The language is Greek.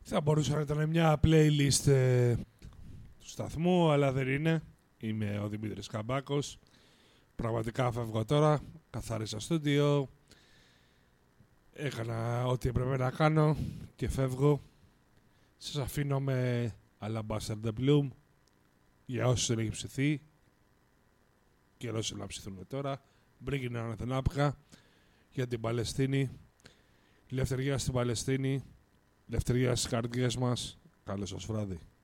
Θα μπορούσε να ήταν μια playlist του σταθμού, αλλά δεν είναι. Είμαι ο Δημήτρης Καμπάκος. Πραγματικά φεύγω τώρα. Καθάρισα στούντιο. Έκανα ό,τι έπρεπε να κάνω και φεύγω. Σας αφήνω με Alabaster the Bloom για όσους δεν έχει ψηθεί και όσους να ψηθούν τώρα. Bringing on the Napka για την Παλαιστίνη. Ελευθερία στην Παλαιστίνη. Ελευθερία στις καρδιές μας. Καλό σας βράδυ.